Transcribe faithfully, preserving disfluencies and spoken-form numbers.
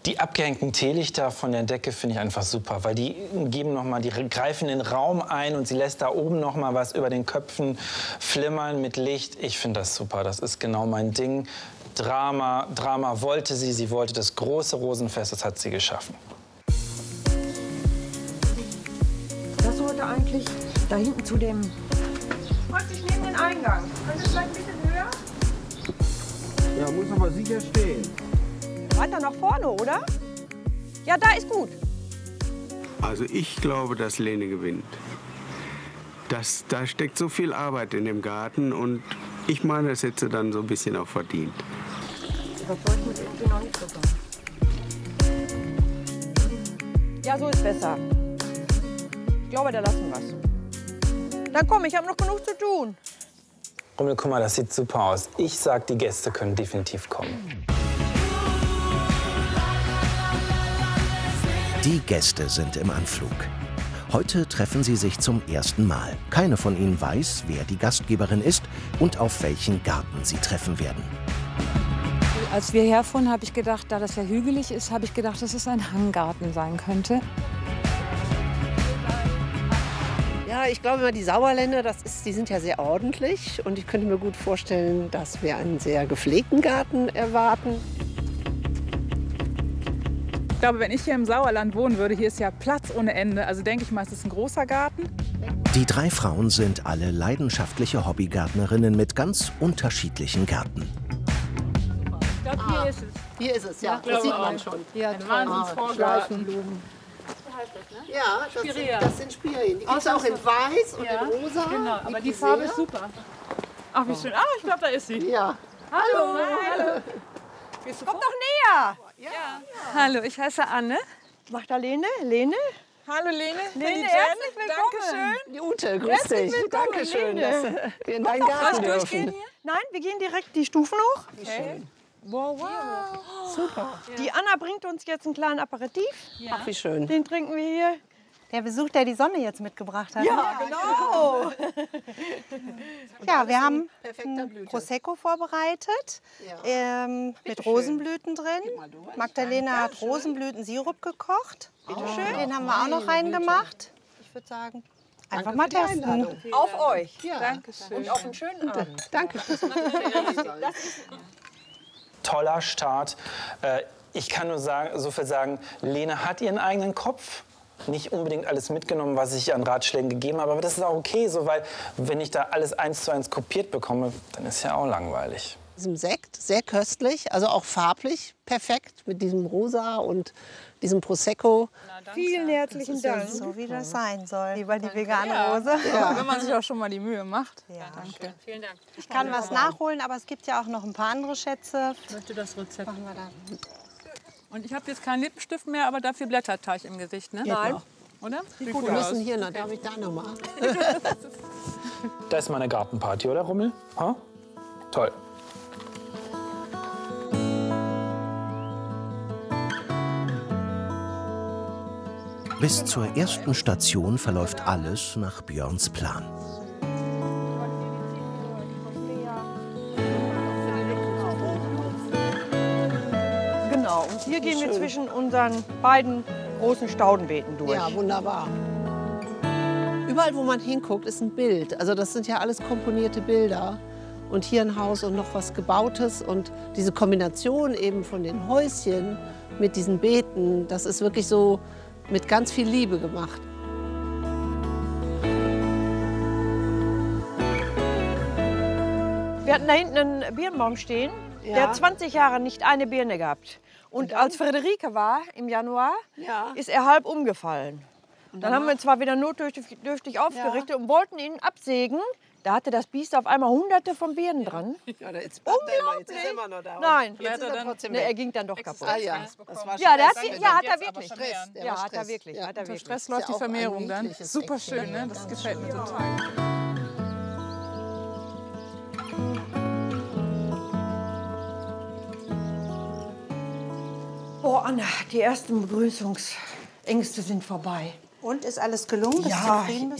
Die abgehängten Teelichter von der Decke finde ich einfach super, weil die geben noch mal, die greifen den Raum ein und sie lässt da oben noch mal was über den Köpfen flimmern mit Licht. Ich finde das super, das ist genau mein Ding. Drama, Drama wollte sie, sie wollte das große Rosenfest, das hat sie geschaffen. Das sollte eigentlich da hinten zu dem... Praktisch neben den Eingang. Können Sie vielleicht ein bisschen höher? Ja, muss aber sicher stehen. Weiter nach vorne, oder? Ja, da ist gut. Also ich glaube, dass Lene gewinnt. Das, da steckt so viel Arbeit in dem Garten und ich meine, das hätte sie dann so ein bisschen auch verdient. Überzeugt mich irgendwie noch nicht so ganz. Ja, so ist besser. Ich glaube, da lassen wir es. Dann komm, ich habe noch genug zu tun. Rummel, guck mal, das sieht super aus. Ich sag, die Gäste können definitiv kommen. Die Gäste sind im Anflug. Heute treffen sie sich zum ersten Mal. Keine von ihnen weiß, wer die Gastgeberin ist und auf welchen Garten sie treffen werden. Als wir herfuhren, habe ich gedacht, da das ja hügelig ist, habe ich gedacht, dass es ein Hanggarten sein könnte. Ja, ich glaube immer, die Sauerländer, das ist, die sind ja sehr ordentlich. Und ich könnte mir gut vorstellen, dass wir einen sehr gepflegten Garten erwarten. Ich glaube, wenn ich hier im Sauerland wohnen würde, hier ist ja Platz ohne Ende. Also denke ich mal, es ist ein großer Garten. Die drei Frauen sind alle leidenschaftliche Hobbygärtnerinnen mit ganz unterschiedlichen Gärten. Ich glaube, hier Ah, ist es. Hier ist es, ja. Ja, Das sieht auch. man schon. Ja, ein Wahnsinnsvorgarten. Ja, das sind, Spirea. das sind Spirien. Die gibt es auch in weiß und Ja, in rosa. Genau, aber die Grisea. Farbe ist super. Ach, wie schön. Ah, ich glaube, da ist sie. Ja. Hallo. Hallo. Komm doch näher! Ja. Hallo, ich heiße Anne. Magdalene, Lene. Hallo, Lene. Lene, Die Jen. herzlich willkommen. Dankeschön. Die Ute, grüß Herzlich dich. willkommen, Dankeschön, Lene. dass wir in deinen Garten dürfen. Nein, wir gehen direkt die Stufen hoch. Okay. Wow, wow. Super. Die Anna bringt uns jetzt einen kleinen Aperitif. Ach, wie schön. Den trinken wir hier. Der Besuch, der die Sonne jetzt mitgebracht hat. Ja, genau. Ja, wir haben Perfekter Blüte. Prosecco vorbereitet, Ja. ähm, mit schön. Rosenblüten drin. mal durch. Magdalena hat Rosenblütensirup gekocht. Bitte schön. Den haben wir auch noch reingemacht. Ich würde sagen, einfach mal testen. Auf euch. Ja. Dankeschön. Und auf einen schönen Abend. Danke. Toller Start. Äh, Ich kann nur sagen, so viel sagen, Lene hat ihren eigenen Kopf. Nicht unbedingt alles mitgenommen, was ich an Ratschlägen gegeben habe. Aber das ist auch okay so, weil wenn ich da alles eins zu eins kopiert bekomme, dann ist ja auch langweilig. Diesem Sekt, sehr köstlich, also auch farblich perfekt mit diesem Rosa und diesem Prosecco. Vielen herzlichen Dank. So wie das sein soll. Lieber die vegane Rose. Ja. Wenn man sich auch schon mal die Mühe macht. Ja. Danke. Vielen Dank. Ich kann was nachholen, aber es gibt ja auch noch ein paar andere Schätze. Ich möchte das Rezept. Machen wir da. Und ich habe jetzt keinen Lippenstift mehr, aber dafür Blätterteig im Gesicht, ne? Nein. Oder? Sieht Wir gut aus. müssen hier, na, darf ich da noch mal? Das ist meine Gartenparty, oder Rummel? Ha? Toll. Bis zur ersten Station verläuft alles nach Björns Plan. Genau, und hier gehen wir zwischen unseren beiden großen Staudenbeeten durch. Ja, wunderbar. Überall, wo man hinguckt, ist ein Bild. Also das sind ja alles komponierte Bilder. Und hier ein Haus und noch was Gebautes. Und diese Kombination eben von den Häuschen mit diesen Beeten, das ist wirklich so mit ganz viel Liebe gemacht. Wir hatten da hinten einen Birnbaum stehen, Ja. der hat zwanzig Jahre nicht eine Birne gehabt. Und als Friederike war im Januar, Ja. ist er halb umgefallen. Dann haben wir ihn zwar wieder notdürftig aufgerichtet und wollten ihn absägen. Da hatte das Biest auf einmal hunderte von Birnen dran. Ja, jetzt Unglaublich. Jetzt ist er immer noch da. Nein, Jetzt ist er trotzdem nee, weg. er ging dann doch kaputt. Ah ja, das war Ja, der hat, Stress. ja, hat er Jetzt wirklich. aber Stress. Der Ja, war hat er Stress. wirklich. Ja. Hat er Unter wirklich. Stress Ist ja läuft die auch ein Vermehrung dann. niedliches Super Eckchen. schön, ne? Das gefällt mir total. Oh, Anna, die ersten Begrüßungsängste sind vorbei. Und ist alles gelungen? Bist du Ja, zufrieden ich